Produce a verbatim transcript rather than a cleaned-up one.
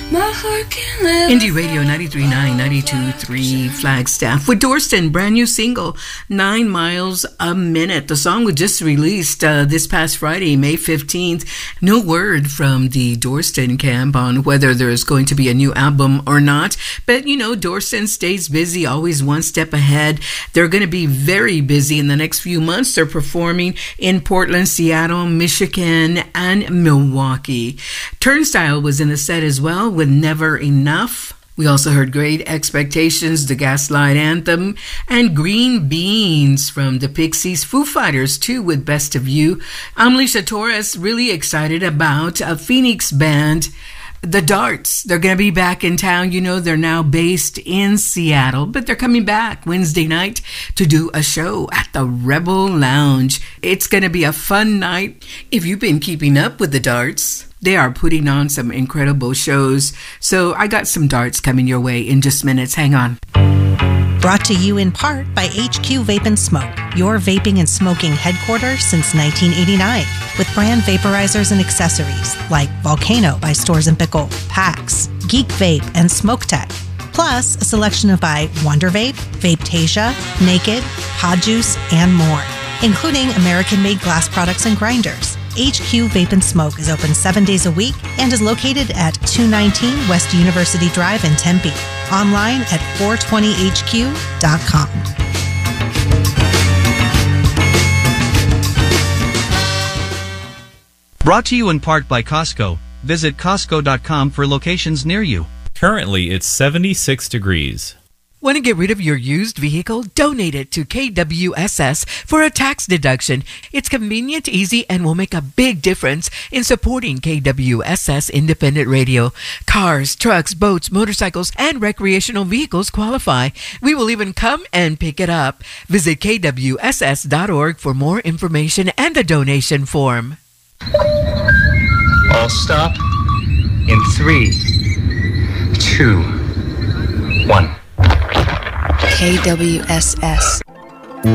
My heart can live. Indie Radio ninety-three point nine, ninety-two point three Flagstaff with Dorston, brand new single, Nine Miles a Minute. The song was just released uh, this past Friday, May fifteenth. No word from the Dorston camp on whether there's going to be a new album or not. But, you know, Dorston stays busy, always one step ahead. They're going to be very busy in the next few months. They're performing in Portland, Seattle, Michigan, and Milwaukee. Turnstile was in the set as well with Never Enough. We also heard Great Expectations, the Gaslight Anthem, and Green Beans from the Pixies. Foo Fighters, too, with Best of You. I'm Alicia Torres, really excited about a Phoenix band, The Darts. They're going to be back in town. You know, they're now based in Seattle, but they're coming back Wednesday night to do a show at the Rebel Lounge. It's going to be a fun night. If you've been keeping up with The Darts, they are putting on some incredible shows. So I got some darts coming your way in just minutes. Hang on. Brought to you in part by H Q Vape and Smoke, your vaping and smoking headquarters since nineteen eighty-nine, with brand vaporizers and accessories like Volcano by Stores and Pickle, PAX, Geek Vape, and Smoke Tech. Plus, a selection of by Wonder Vape, Vapetasia, Naked, Pod Juice, and more, including American-made glass products and grinders. H Q Vape and Smoke is open seven days a week and is located at two nineteen West University Drive in Tempe. Online at four twenty H Q dot com. Brought to you in part by Costco. Visit Costco dot com for locations near you. Currently, it's seventy-six degrees. Want to get rid of your used vehicle? Donate it to K W S S for a tax deduction. It's convenient, easy, and will make a big difference in supporting K W S S Independent Radio. Cars, trucks, boats, motorcycles, and recreational vehicles qualify. We will even come and pick it up. Visit K W S S dot org for more information and the donation form. All stop in three, two, one. K W S S